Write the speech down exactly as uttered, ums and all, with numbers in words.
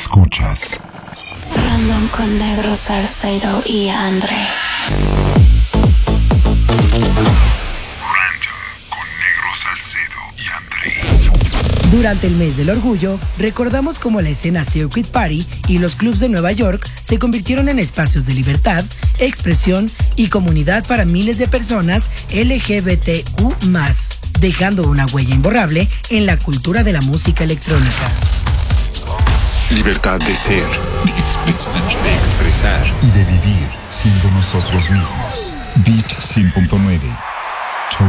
Escuchas Random con Negro, Salcedo y André. Random con Negro, Salcedo y André. Durante el mes del orgullo, recordamos cómo la escena Circuit Party y los clubs de Nueva York se convirtieron en espacios de libertad, expresión y comunidad para miles de personas L G B T Q más, dejando una huella imborrable en la cultura de la música electrónica. Libertad de ser, de expresar, de expresar y de vivir siendo nosotros mismos. Beat cien punto nueve.